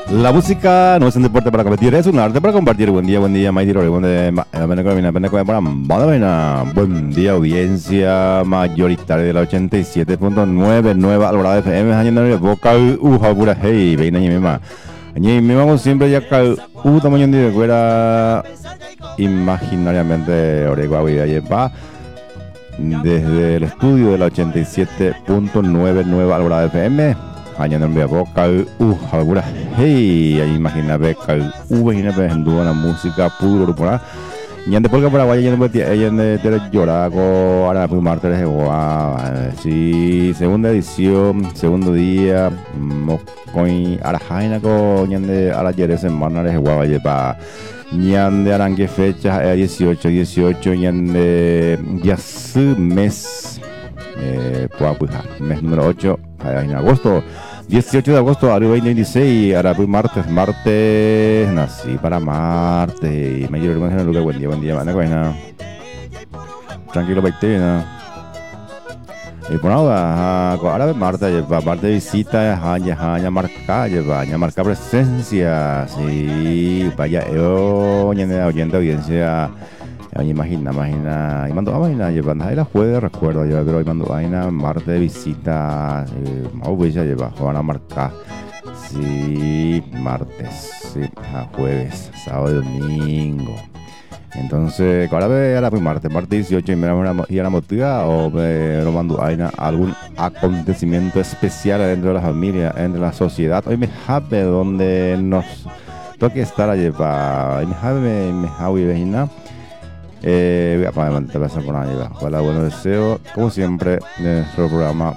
La música no es un deporte para competir, es un arte para compartir. Buen día, Maitiro. Buen día, audiencia mayoritaria de la 87.9, Nueva Alborada FM. Año vocal, pura hey, vein año misma. Año misma, como siempre, ya cal, tamaño de fuera imaginariamente, Oregua, Guayaba. Desde el estudio de la 87.9 Nueva Alborada FM. Hanya nambe vocal alguna hey imagina vocal imagina la música puro para ñande porque Paraguay ya no ella de llorago ahora pues martes sí segunda edición segundo día mocoin arajaina ko ñande a la yere semana de guavalle pa ñande aranque fecha 18 ñande ya su mes mes número 8 en agosto 18 de agosto al 2026 ahora pues martes nací para martes me llevo el lugar buen día mana tranquilo baitena y por ahora martes visita hanya marca presencia sí vaya oyendo audiencia. Imagina, y mando vaina, llevando ahí la jueves, recuerdo, yo pero mando vaina, martes de visita, ya lleva, van a marcar, sí, martes, sí, a jueves, sábado y domingo. Entonces, ahora pues martes 18 y me y a la motiva o me lo mando vaina, algún acontecimiento especial dentro de la familia, dentro de la sociedad, hoy me jabe donde nos toque estar allí para, me jabe, vecina. Voy a pasar por ahí. Hola, buenos deseos. Como siempre, en nuestro programa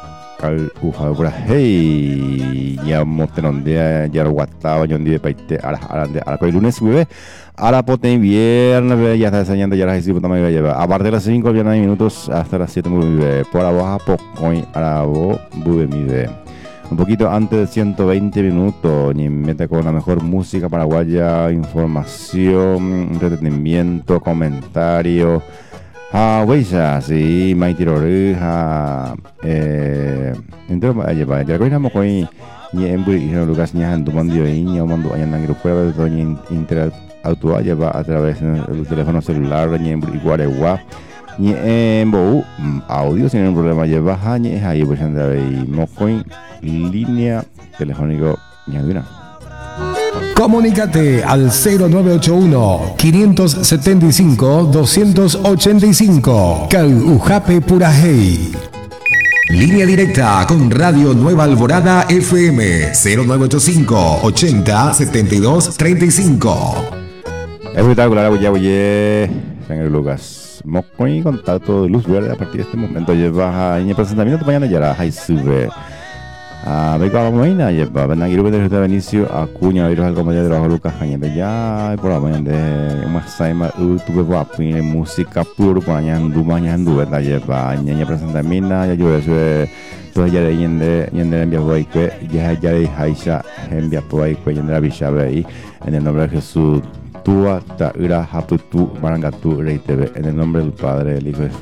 hey, ya mostraron día, ya lo guataba, yo un día paite, ahora el lunes, bebé. Ahora poten viernes, ya está enseñando, ya las hicimos también voy a llevar. A partir de las 5, ya no hay minutos, hasta las 7, muy bebé. Por abajo, pocoin, ahora vos, bebé, mi bebé. Un poquito antes de 120 minutos, ni mete con la mejor música paraguaya, información, entretenimiento, comentario. Huella, sí, Maitiro Oreja. Entonces, ya coinamos con ni en Lucas ni en tu mandio y ni mando allá en prueba de doña interactuar lleva a través del teléfono celular ni en Guaregua. Ni en Bou, audio sin ningún problema lleva ni es ahí pues anda y mocoin línea telefónico ñaduna. Comunícate al 0981-575-285 Caujape Purajey. Línea directa con Radio Nueva Alborada FM 0985-80-72-35. Espectacular, oye, señor Lucas. Mocoin contacto de luz verde a partir de este momento lleva en el presentamiento mañana ya la high sube. Vengo a la mañana lleva ven aquí Rubén de Benicio Acuña de los compañeros de los Lucas Cañete ya por la mañana de una saima tuve guapín música puro por allá andu verdad lleva ñaña presentamiento ya yo eso todo ya de yende envía por ahí que ya de Haisha envía por ahí que yende la bichabe ahí en el nombre de Jesús Tua, Taira, Haputu, Marangatu, Rey TV, en el nombre del Padre, del Hijo y del Espíritu.